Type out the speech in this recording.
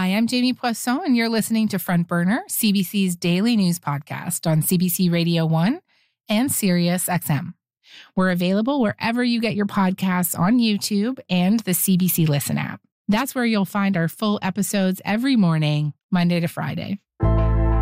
Hi, I'm Jamie Poisson, and you're listening to Front Burner, CBC's daily news podcast on CBC Radio 1 and Sirius XM. We're available wherever you get your podcasts on YouTube and the CBC Listen app. That's where you'll find our full episodes every morning, Monday to Friday.